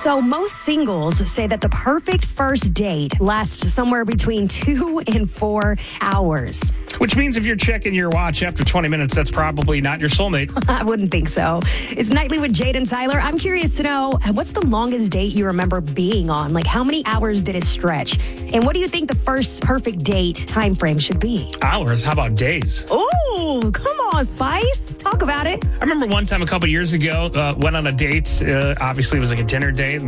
So most singles say that the perfect first date lasts somewhere between 2 and 4 hours. Which means if you're checking your watch after 20 minutes, that's probably not your soulmate. I wouldn't think so. It's Nightly with Jade and Tyler. I'm curious to know, what's the longest date you remember being on? Like, how many hours did it stretch? And what do you think the first perfect date time frame should be? Hours? How about days? Ooh, come on, Spice. Talk about it. I remember one time a couple years ago, went on a date. Obviously, it was like a dinner date.